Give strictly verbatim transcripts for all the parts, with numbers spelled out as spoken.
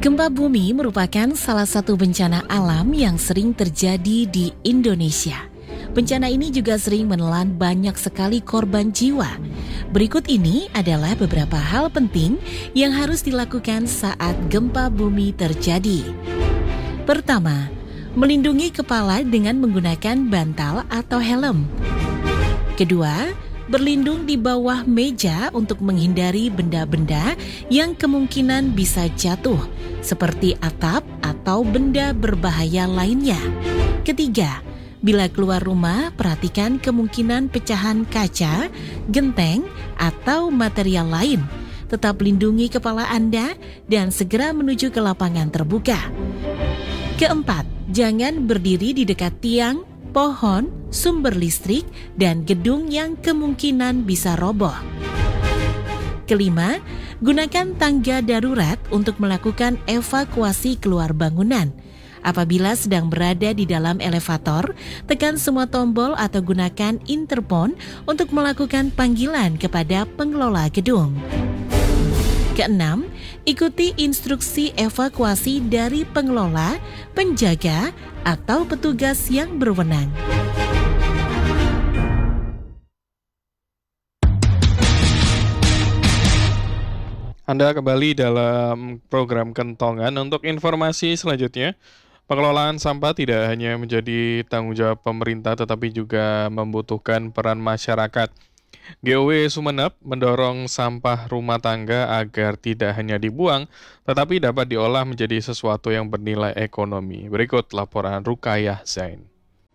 Gempa bumi merupakan salah satu bencana alam yang sering terjadi di Indonesia. Bencana ini juga sering menelan banyak sekali korban jiwa. Berikut ini adalah beberapa hal penting yang harus dilakukan saat gempa bumi terjadi. Pertama, melindungi kepala dengan menggunakan bantal atau helm. Kedua, berlindung di bawah meja untuk menghindari benda-benda yang kemungkinan bisa jatuh, seperti atap atau benda berbahaya lainnya. Ketiga, bila keluar rumah, perhatikan kemungkinan pecahan kaca, genteng, atau material lain. Tetap lindungi kepala Anda dan segera menuju ke lapangan terbuka. Keempat, jangan berdiri di dekat tiang, pohon, sumber listrik, dan gedung yang kemungkinan bisa roboh. Kelima, gunakan tangga darurat untuk melakukan evakuasi keluar bangunan. Apabila sedang berada di dalam elevator, tekan semua tombol atau gunakan interphone untuk melakukan panggilan kepada pengelola gedung. Keenam, ikuti instruksi evakuasi dari pengelola, penjaga, atau petugas yang berwenang. Anda kembali dalam program Kentongan. Untuk informasi selanjutnya, pengelolaan sampah tidak hanya menjadi tanggung jawab pemerintah tetapi juga membutuhkan peran masyarakat. G O W Sumeneb mendorong sampah rumah tangga agar tidak hanya dibuang, tetapi dapat diolah menjadi sesuatu yang bernilai ekonomi. Berikut laporan Rukayah Zain.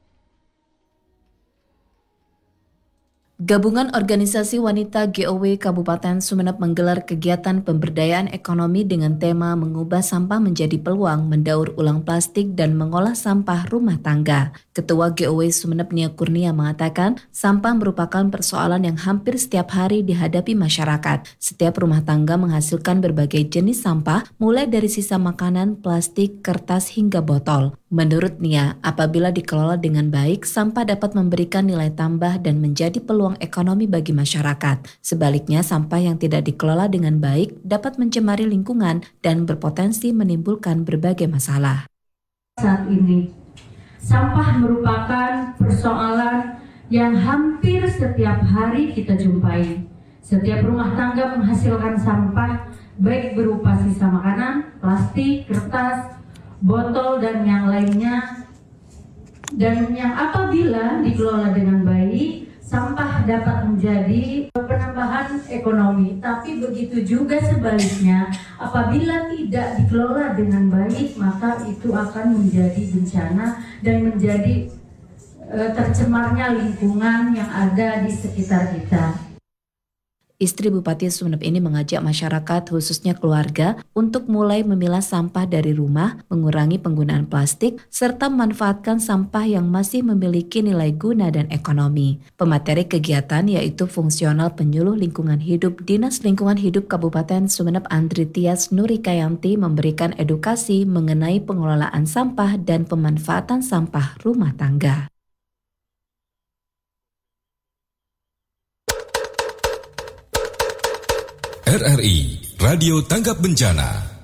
Gabungan Organisasi Wanita G O W Kabupaten Sumeneb menggelar kegiatan pemberdayaan ekonomi dengan tema mengubah sampah menjadi peluang, mendaur ulang plastik dan mengolah sampah rumah tangga. Ketua G O W Sumeneb Nia Kurnia mengatakan, sampah merupakan persoalan yang hampir setiap hari dihadapi masyarakat. Setiap rumah tangga menghasilkan berbagai jenis sampah, mulai dari sisa makanan, plastik, kertas hingga botol. Menurut Nia, apabila dikelola dengan baik, sampah dapat memberikan nilai tambah dan menjadi peluang ekonomi bagi masyarakat. Sebaliknya, sampah yang tidak dikelola dengan baik dapat mencemari lingkungan dan berpotensi menimbulkan berbagai masalah. Saat ini, sampah merupakan persoalan yang hampir setiap hari kita jumpai. Setiap rumah tangga menghasilkan sampah, baik berupa sisa makanan, plastik, kertas, botol, dan yang lainnya. Dan yang apabila dikelola dengan baik, sampah dapat menjadi penambahan ekonomi. Tapi begitu juga sebaliknya, apabila tidak dikelola dengan baik, maka itu akan menjadi bencana dan menjadi e, tercemarnya lingkungan yang ada di sekitar kita. Istri Bupati Sumeneb ini mengajak masyarakat, khususnya keluarga, untuk mulai memilah sampah dari rumah, mengurangi penggunaan plastik, serta memanfaatkan sampah yang masih memiliki nilai guna dan ekonomi. Pemateri kegiatan yaitu fungsional penyuluh lingkungan hidup Dinas Lingkungan Hidup Kabupaten Sumeneb Andri Tias Nurikayanti memberikan edukasi mengenai pengelolaan sampah dan pemanfaatan sampah rumah tangga. R R I Radio Tanggap Bencana.